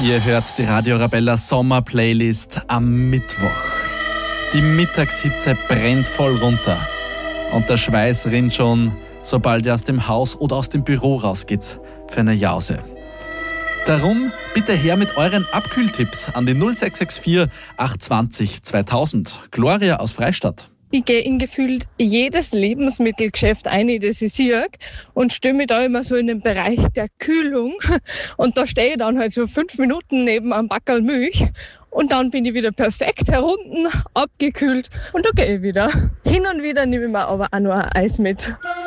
Ihr hört die Radio Arabella Sommer-Playlist am Mittwoch. Die Mittagshitze brennt voll runter und der Schweiß rinnt schon, sobald ihr aus dem Haus oder aus dem Büro rausgeht für eine Jause. Darum bitte her mit euren Abkühltipps an die 0664 820 2000. Gloria aus Freistadt. Ich gehe in gefühlt jedes Lebensmittelgeschäft ein, das ich sehe, und stelle mich da immer so in den Bereich der Kühlung. Und da stehe ich dann halt so 5 Minuten neben einem Backerl Milch und dann bin ich wieder perfekt herunten, abgekühlt und da gehe ich wieder. Hin und wieder nehme ich mir aber auch noch ein Eis mit.